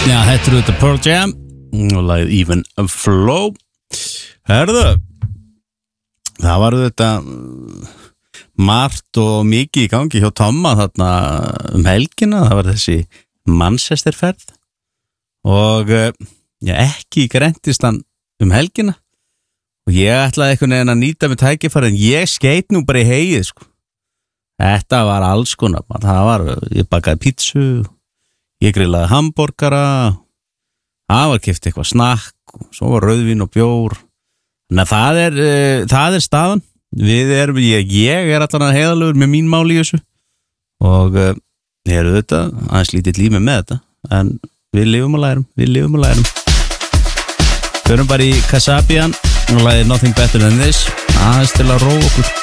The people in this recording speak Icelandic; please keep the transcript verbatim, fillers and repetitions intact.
Já, þetta er þetta Pearl Jam og lagið Even Flow. Herðu, það var þetta margt og mikið í gangi hjá Tomma þarna um helgina. Það var þessi Manchesterferð og já, ekki greintist hann um helgina og ég ætlaði einhvern veginn að nýta með tækifæri en ég skeit nú bara í heyið sko. Þetta var alls konar, það var, ég bakaði pítsu, ég grillaði hamborgara, það var keypt eitthvað snakk og svo var rauðvín og bjór. Þannig að það er, uh, það er staðan. Við erum, ég, ég er allan að heiðalegur með mín mál í þessu og uh, ég er auðvitað aðeins lítið lífið með þetta en við lifum og lærum, við lifum og lærum. Förum bara í Kasabian og lagið Nothing Better Than This aðeins til að róa okkur.